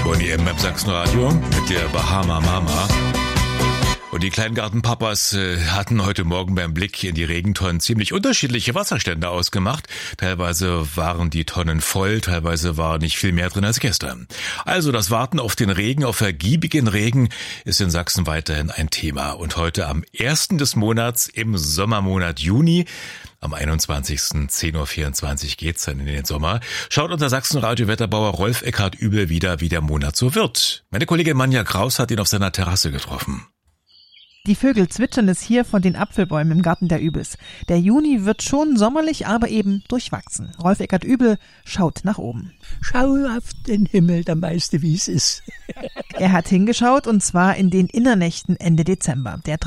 Bonnie M. beim Sachsenradio mit der Bahama Mama. Und die kleinen Gartenpapas hatten heute Morgen beim Blick in die Regentonnen ziemlich unterschiedliche Wasserstände ausgemacht. Teilweise waren die Tonnen voll, teilweise war nicht viel mehr drin als gestern. Also das Warten auf den Regen, auf ergiebigen Regen, ist in Sachsen weiterhin ein Thema. Und heute am 1. des Monats im Sommermonat Juni, am 21. 10.24 Uhr geht's dann in den Sommer, schaut unser Sachsenradio-Wetterbauer Rolf Eckhardt Übel wieder, wie der Monat so wird. Meine Kollegin Manja Kraus hat ihn auf seiner Terrasse getroffen. Die Vögel zwitschern es hier von den Apfelbäumen im Garten der Übels. Der Juni wird schon sommerlich, aber eben durchwachsen. Rolf Eckhardt Übel schaut nach oben. Schau auf den Himmel, dann weißt du, wie es ist. Er hat hingeschaut, und zwar in den Innernächten Ende Dezember. Der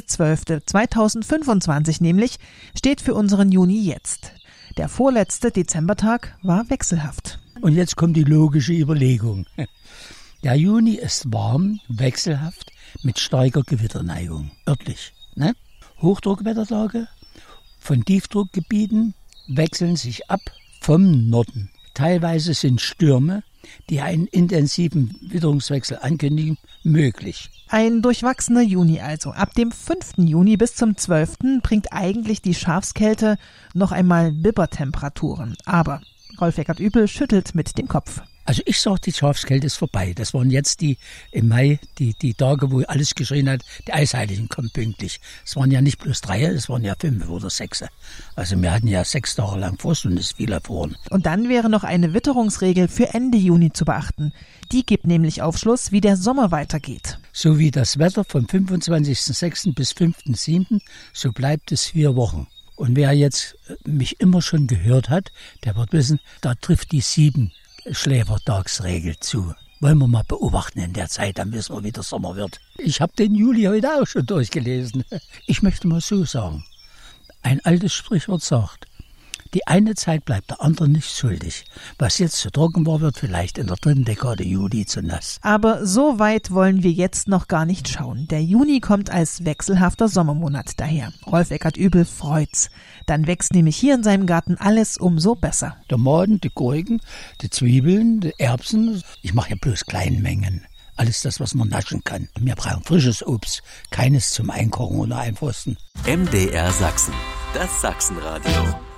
30.12.2025 nämlich steht für unseren Juni jetzt. Der vorletzte Dezembertag war wechselhaft. Und jetzt kommt die logische Überlegung. Der Juni ist warm, wechselhaft, mit starker Gewitterneigung, örtlich. Ne? Hochdruckwettertage von Tiefdruckgebieten wechseln sich ab vom Norden. Teilweise sind Stürme, die einen intensiven Witterungswechsel ankündigen, möglich. Ein durchwachsener Juni also. Ab dem 5. Juni bis zum 12. bringt eigentlich die Schafskälte noch einmal Bibbertemperaturen. Aber Rolf Eckhardt Übel schüttelt mit dem Kopf. Also ich sage, die Schafskälte ist vorbei. Das waren jetzt im Mai die Tage, wo alles geschrien hat, die Eisheiligen kommen pünktlich. Es waren ja nicht bloß 3, es waren ja 5 oder 6. Also wir hatten ja 6 Tage lang Frost und es ist viel erfroren. Und dann wäre noch eine Witterungsregel für Ende Juni zu beachten. Die gibt nämlich Aufschluss, wie der Sommer weitergeht. So wie das Wetter vom 25.06. bis 5.07., so bleibt es 4 Wochen. Und wer jetzt mich immer schon gehört hat, der wird wissen, da trifft die 7-Schläfertagsregel zu. Wollen wir mal beobachten in der Zeit, dann wissen wir, wie der Sommer wird. Ich habe den Juli heute auch schon durchgelesen. Ich möchte mal so sagen, ein altes Sprichwort sagt, die eine Zeit bleibt der andere nicht schuldig. Was jetzt zu trocken war, wird vielleicht in der 3. Dekade Juli zu nass. Aber so weit wollen wir jetzt noch gar nicht schauen. Der Juni kommt als wechselhafter Sommermonat daher. Rolf Eckhardt Übel freut's. Dann wächst nämlich hier in seinem Garten alles umso besser. Tomaten, die Gurken, die Zwiebeln, die Erbsen. Ich mache ja bloß kleine Mengen. Alles das, was man naschen kann. Wir brauchen frisches Obst, keines zum Einkochen oder Einfrosten. MDR Sachsen, das Sachsenradio.